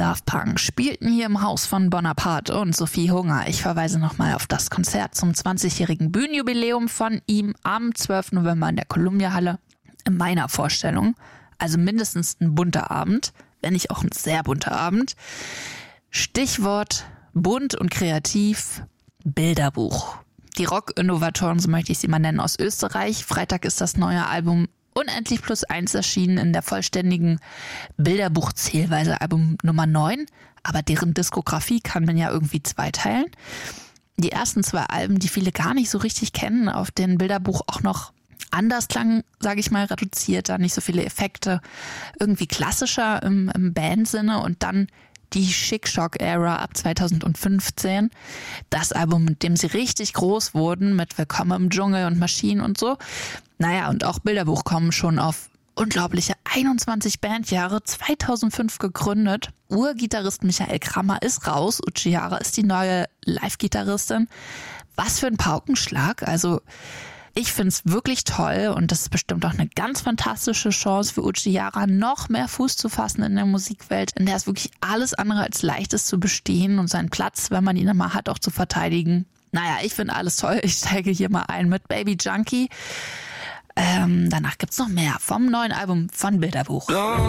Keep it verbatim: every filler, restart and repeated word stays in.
Daft Punk spielten hier im Haus von Bonaparte und Sophie Hunger. Ich verweise nochmal auf das Konzert zum zwanzigjährigen Bühnenjubiläum von ihm am zwölften November in der Columbia-Halle. In meiner Vorstellung, also mindestens ein bunter Abend, wenn nicht auch ein sehr bunter Abend. Stichwort bunt und kreativ, Bilderbuch. Die Rock-Innovatoren, so möchte ich sie mal nennen, aus Österreich. Freitag ist das neue Album Unendlich plus eins erschienen in der vollständigen Bilderbuch-Zählweise Album Nummer neun. Aber deren Diskografie kann man ja irgendwie zweiteilen. Die ersten zwei Alben, die viele gar nicht so richtig kennen, auf den Bilderbuch auch noch anders klang, sage ich mal, reduzierter, nicht so viele Effekte, irgendwie klassischer im, im Bandsinne und dann die Chic-Shock-Ära ab zweitausendfünfzehn. Das Album, mit dem sie richtig groß wurden, mit Willkommen im Dschungel und Maschinen und so. Naja, und auch Bilderbuch kommen schon auf unglaubliche einundzwanzig Bandjahre, zweitausendfünf gegründet. Urgitarrist Michael Krammer ist raus, Uchiara ist die neue Live-Gitarristin. Was für ein Paukenschlag, also ich finde es wirklich toll und das ist bestimmt auch eine ganz fantastische Chance für Uchiara, noch mehr Fuß zu fassen in der Musikwelt, in der es wirklich alles andere als leicht ist zu bestehen und seinen Platz, wenn man ihn immer hat, auch zu verteidigen. Naja, ich finde alles toll. Ich steige hier mal ein mit Baby Junkie. Ähm, danach gibt's noch mehr vom neuen Album von Bilderbuch.